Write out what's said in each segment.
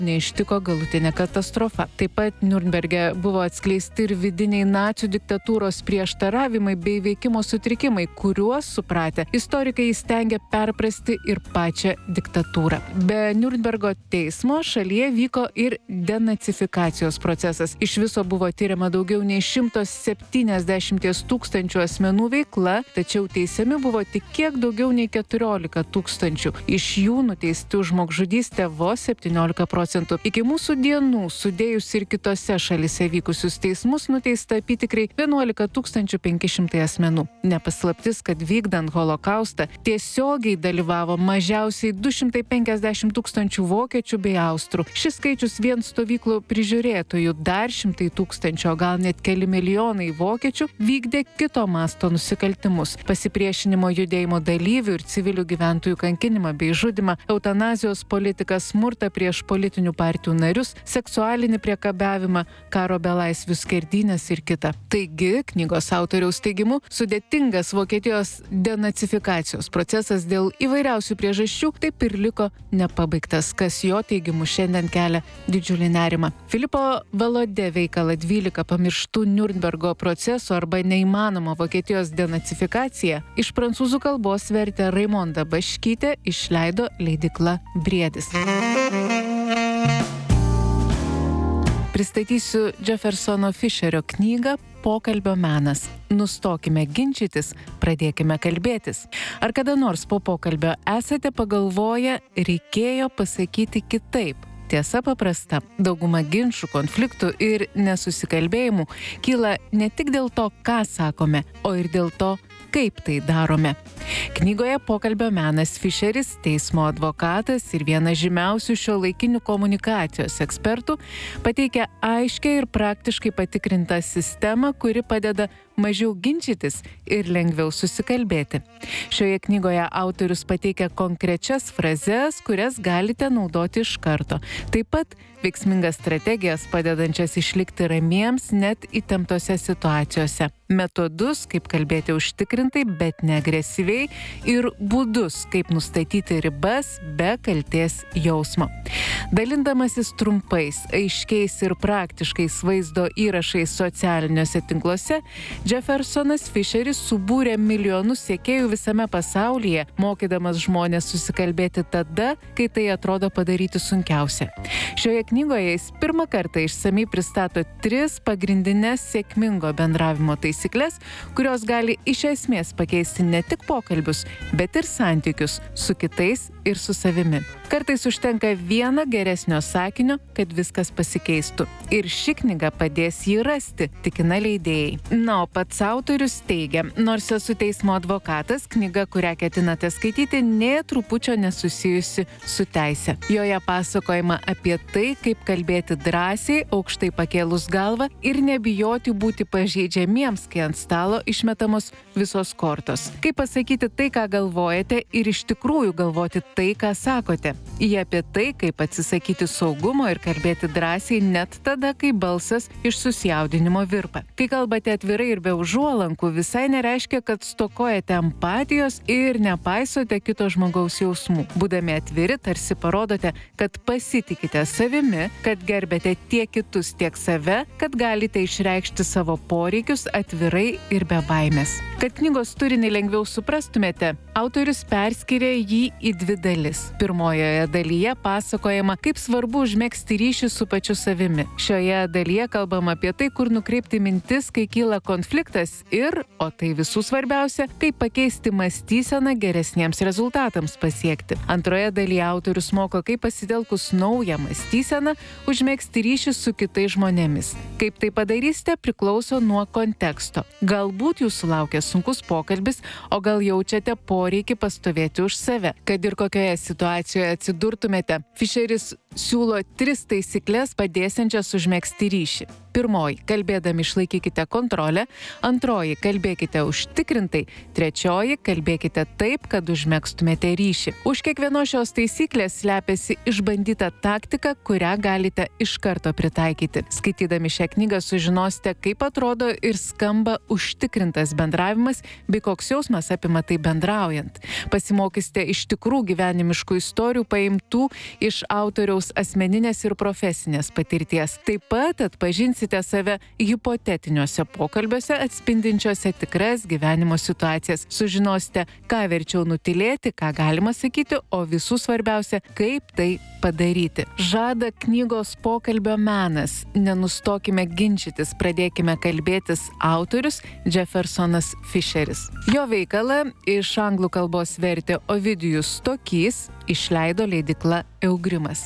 neištiko galutinė katastrofa. Taip pat Niurnberge buvo atskleisti ir vidiniai nacių diktatūros prieštaravimai bei veikimo sutrikimai, kuriuos, supratę, istorikai įstengė perprasti ir pačią diktatūrą. Be Niurnbergo teismo šalyje vyko ir denacifikacijos procesas. Iš viso buvo tyriama daugiau nei 170 tūkstančių asmenų veikla, tačiau teisiami buvo tik kiek daugiau nei 14 tūkstančių. Iš jų nuteisti už žmogžudystę vos 17 procentų. Iki mūsų dienų, sudėjus ir kitose šalyse vykusius teismus, nuteista apytikriai 11 500 asmenų. Nepaslaptis, kad vykdant holokaustą tiesiogiai dalyvavo mažiausiai 250 tūkstančių vokiečių bei austrų. Šis skaičius vien stovyklų prižiūrėtojų, dar 100 tūkstančių, o gal net keli milijonai vokiečių vykdė kito masto nusikaltimus. Pasipriešinimo judėjimo dalyvių ir civilių gyventojų kankinimą bei žudimą, eutanazijos politiką, smurtą prieš politinių partijų narius, seksualinį priekabiavimą, karo belaisvių skerdynės ir kita. Taigi, knygos autoriaus teigimu, sudėtingas Vokietijos denacifikacijos procesas dėl įvairiausių priežasčių taip ir liko nepabaigtas, kas jo teigimu šiandien kelia didžiulį nerimą. Filipo Valode veikalą 12 pamirštų Niurnbergo proceso arba neįmanoma Vokietijos denacifikacija iš prancūzų kalbos vertė Raimonda Baškytė, išleido leidykla Briedis. Pristatysiu Jeffersono Fischerio knygą Pokalbio menas. Nustokime ginčytis, pradėkime kalbėtis. Ar kada nors po pokalbio esate pagalvoję, reikėjo pasakyti kitaip? Tiesa paprasta, dauguma ginčų, konfliktų ir nesusikalbėjimų kyla ne tik dėl to, ką sakome, o ir dėl to, kaip tai darome. Knygoje Pokalbio menas Fischeris, teismo advokatas ir vienas žymiausių šiuolaikinių komunikacijos ekspertų, pateikia aiškią ir praktiškai patikrintą sistemą, kuri padeda mažiau ginčytis ir lengviau susikalbėti. Šioje knygoje autorius pateikia konkrečias frazes, kurias galite naudoti iš karto. Taip pat veiksmingas strategijas padedančias išlikti ramiems net įtemptose situacijose. Metodus, kaip kalbėti užtikrintai, bet neagresyviai, ir būdus, kaip nustatyti ribas be kaltės jausmo. Dalindamasis trumpais, aiškiais ir praktiškais vaizdo įrašais socialiniuose tinkluose, Jeffersonas Fischeris subūrė milijonus sekėjų visame pasaulyje, mokydamas žmonės susikalbėti tada, kai tai atrodo padaryti sunkiausia. Šioje knygoje jis pirmą kartą išsamiai pristato 3 pagrindinės sėkmingo bendravimo taisyklės, kurios gali iš esmės pakeisti ne tik pokalbius, bet ir santykius su kitais ir su savimi. Kartais užtenka vieno geresnio sakinio, kad viskas pasikeistų. Ir ši knyga padės jį rasti, tikina leidėjai. Na, o pats autorius teigia, nors esu teismo advokatas, knyga, kurią ketinate skaityti, nė trupučio nesusijusi su teise. Joje pasakojama apie tai, kaip kalbėti drąsiai, aukštai pakėlus galvą ir nebijoti būti pažeidžiamiems, kai ant stalo išmetamos visos kortos. Kaip pasakyti tai, ką galvojate, ir iš tikrųjų galvoti tai, ką sakote. Jie apie tai, kaip atsisakyti saugumo ir kalbėti drąsiai net tada, kai balsas iš susijaudinimo virpa. Kai kalbate atvirai ir be užuolankų, visai nereiškia, kad stokojate empatijos ir nepaisote kito žmogaus jausmų. Būdami atviri, tarsi parodote, kad pasitikite savimi, kad gerbėte tiek kitus, tiek save, kad galite išreikšti savo poreikius atvirai ir be baimės. Kad knygos turinį lengviau suprastumėte, autorius perskiria jį į 2 dalis. Pirmojoje dalyje pasakojama, kaip svarbu užmegzti ryšį su pačiu savimi. Šioje dalyje kalbama apie tai, kur nukreipti mintis, kai kyla konfliktas ir, o tai visų svarbiausia, kaip pakeisti mąstyseną geresniems rezultatams pasiekti. Antroje dalyje autorius moko, kaip pasitelkus naują mąstyseną užmegzti ryšį su kitais žmonėmis. Kaip tai padarysite, priklauso nuo konteksto. Galbūt jūsų laukia sunkus pokalbis, o gal jaučiate poreikį pastovėti už save. Kad ir kokioje situacijoje atsidurtumėte, Fischeris siūlo 3 taisyklės padėsiančias užmegzti ryšį. Pirmoji, kalbėdami išlaikykite kontrolę. Antroji, kalbėkite užtikrintai. Trečioji, kalbėkite taip, kad užmegztumėte ryšį. Už kiekvienos šios taisyklės slepiasi išbandyta taktika, kurią galite iš karto pritaikyti. Skaitydami šią knygą sužinosite, kaip atrodo ir skamba užtikrintas bendravimas, bei koks jausmas apima tai bendraujant. keliaujant. Pasimokysite iš tikrų gyvenimiškų istorijų paimtų iš autoriaus asmeninės ir profesinės patirties. Taip pat atpažinsite save hipotetiniuose pokalbiuose atspindinčiuose tikras gyvenimo situacijas. Sužinosite, ką verčiau nutylėti, ką galima sakyti, o visų svarbiausia, kaip tai padaryti. Žada knygos Pokalbio menas. Nenustokime ginčytis, pradėkime kalbėtis autorius Jeffersonas Fischeris. Jo veikalą iš anglų kalbos vertė Ovidijus Stokys, išleido leidykla Eugrimas.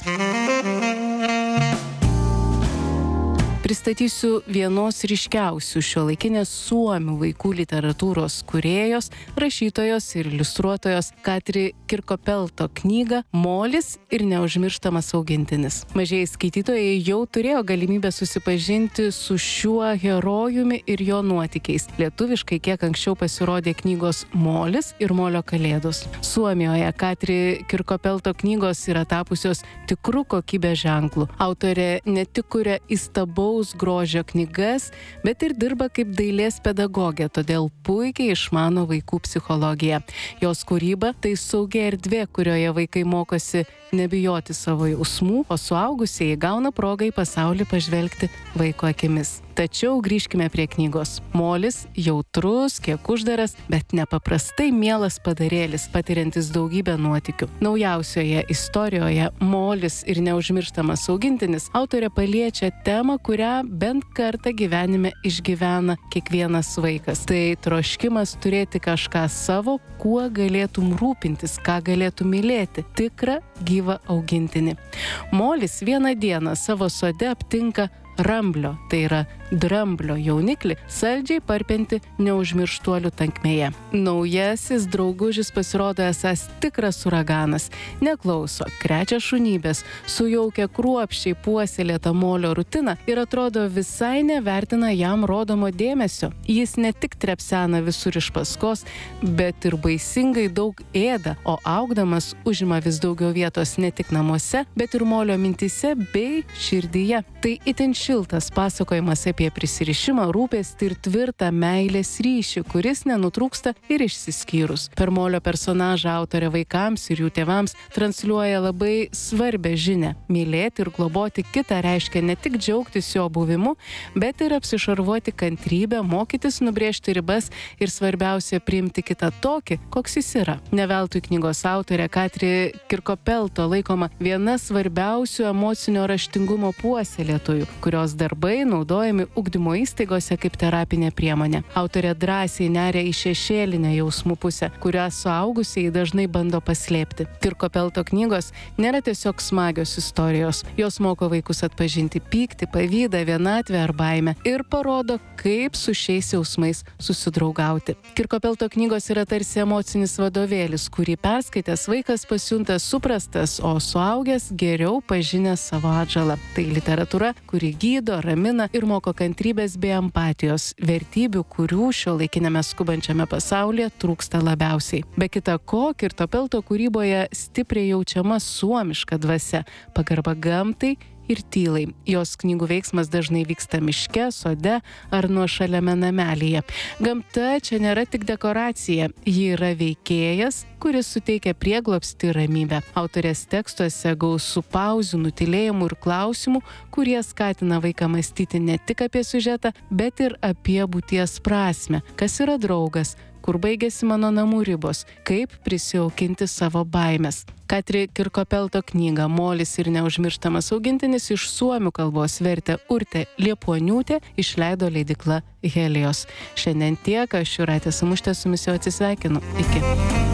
Pristatysiu vienos ryškiausių šiuolaikinės suomių vaikų literatūros kūrėjos, rašytojos ir iliustruotojos Katri Kirkopelto knygą Molis ir neužmirštamas augintinis. Mažieji skaitytojai jau turėjo galimybę susipažinti su šiuo herojumi ir jo nuotykiais. Lietuviškai kiek anksčiau pasirodė knygos Molis ir Molio kalėdos. Suomijoje Katri Kirkopelto knygos yra tapusios tikrų kokybės ženklų. Autorė ne tik kuria įstabaus grožio knygas, bet ir dirba kaip dailės pedagogė, todėl puikiai išmano vaikų psichologiją. Jos kūryba tai saugi erdvė, kurioje vaikai mokosi nebijoti savo jausmų, o suaugusieji gauna progą į pasaulį pažvelgti vaiko akimis. Tačiau grįžkime prie knygos. Molis jautrus, kiek uždaras, bet nepaprastai mielas padarėlis, patiriantis daugybę nuotykių. Naujausioje istorijoje Molis ir neužmirštamas augintinis autorė paliečia temą, kurią bent kartą gyvenime išgyvena kiekvienas vaikas. Tai troškimas turėti kažką savo, kuo galėtum rūpintis, ką galėtum mylėti. Tikrą gyvą augintinį. Molis vieną dieną savo sode aptinka ramblio, tai yra dramblio jauniklį, saldžiai parpinti neužmirštuolių tankmėje. Naujasis draugužis pasirodo esąs tikras uraganas. Neklauso, krečia šunybės, sujaukia kruopščiai puoselėtą Molio rutiną ir atrodo visai nevertina jam rodomo dėmesio. Jis ne tik trepsena visur iš paskos, bet ir baisingai daug ėda, o augdamas užima vis daugiau vietos ne tik namuose, bet ir Molio mintyse bei širdyje. Tai itin šiltas pasakojimas apie prisirišimą, rūpestį ir tvirtą meilės ryšį, kuris nenutrūksta ir išsiskyrus. Per Molio personažą autorė vaikams ir jų tėvams transliuoja labai svarbią žinią. Mylėti ir globoti kitą reiškia ne tik džiaugtis jo buvimu, bet ir apsišarvuoti kantrybę, mokytis nubrėžti ribas ir svarbiausia priimti kitą tokį, koks jis yra. Ne veltui knygos autorė Katri Kirkopelto laikoma viena svarbiausių emocinio raštingumo puoselėtojų, kurios darbai naudojami ugdymo įstaigose kaip terapinė priemonė. Autorė drąsiai neria į šešėlinę jausmų pusę, kurią suaugusieji dažnai bando paslėpti. Kirkopelto knygos nėra tiesiog smagios istorijos. Jos moko vaikus atpažinti pyktį, pavydą, vienatvę ar baimę ir parodo, kaip su šiais jausmais susidraugauti. Kirkopelto knygos yra tarsi emocinis vadovėlis, kurį perskaitęs vaikas pasijunta suprastas, o suaugęs geriau pažinęs savo atžalą. Tai literatūra, kuri gydo, ramina ir moko kantrybės bei empatijos, vertybių, kurių šiuolaikinėme skubančiame pasaulyje trūksta labiausiai. Be kita ko, Kirkopelto kūryboje stipriai jaučiama suomiška dvasia, pagarba gamtai ir tylai. Jos knygų veiksmas dažnai vyksta miške, sode ar nuošaliame namelyje. Gamta čia nėra tik dekoracija, ji yra veikėjas, kuris suteikia prieglobstį ir ramybę. Autorės tekstuose gausu pauzių, nutylėjimų ir klausimų, kurie skatina vaiką mąstyti ne tik apie siužetą, bet ir apie būties prasmę. Kas yra draugas? Kur baigėsi mano namų ribos, kaip prisijaukinti savo baimes. Katri Kirkopelto knygą Molis ir neužmirštamas augintinis iš suomių kalbos vertė Urtė Liepuoniūtė, išleido leidykla Helios. Šiandien tiek, aš Jūratė Samuštė su jumis jau atsisveikinu. Iki.